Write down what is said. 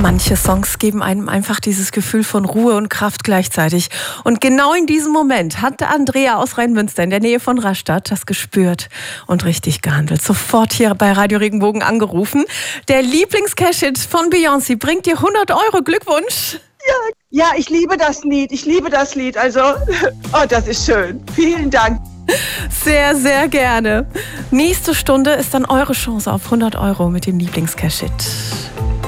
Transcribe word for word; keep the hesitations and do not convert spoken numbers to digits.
Manche Songs geben einem einfach dieses Gefühl von Ruhe und Kraft gleichzeitig. Und genau in diesem Moment hat Andrea aus Rheinmünster in der Nähe von Rastatt das gespürt und richtig gehandelt. Sofort hier bei Radio Regenbogen angerufen. Der Lieblings-Cash-Hit von Beyoncé bringt dir hundert Euro. Glückwunsch! Ja, ja, ich liebe das Lied. Ich liebe das Lied. Also, oh, das ist schön. Vielen Dank. Sehr, sehr gerne. Nächste Stunde ist dann eure Chance auf hundert Euro mit dem Lieblings-Cash-Hit.